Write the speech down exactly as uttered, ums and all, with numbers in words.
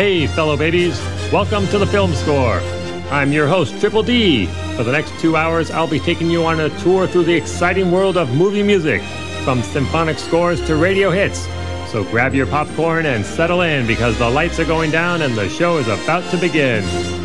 Hey, fellow babies, welcome to the Film Score. I'm your host, Triple D. For the next two hours, I'll be taking you on a tour through the exciting world of movie music, from symphonic scores to radio hits. So grab your popcorn and settle in because the lights are going down and the show is about to begin.